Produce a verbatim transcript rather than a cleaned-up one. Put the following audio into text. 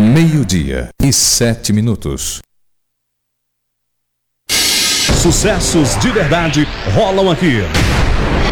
Meio-dia e sete minutos. Sucessos de verdade rolam aqui